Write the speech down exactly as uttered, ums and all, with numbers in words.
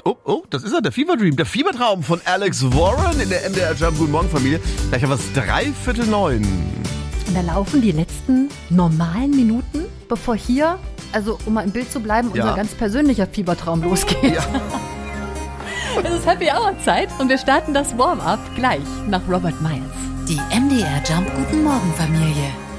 Oh, oh, das ist er, der Fever Dream, der Fiebertraum von Alex Warren in der M D R Jump Guten Morgen Familie. Gleich haben wir es dreiviertel neun. Und da laufen die letzten normalen Minuten, bevor hier, also um mal im Bild zu bleiben, Ja. unser ganz persönlicher Fiebertraum losgeht. Ja. Es ist Happy Hour Zeit und wir starten das Warm-up gleich nach Robert Miles. Die M D R Jump Guten Morgen Familie.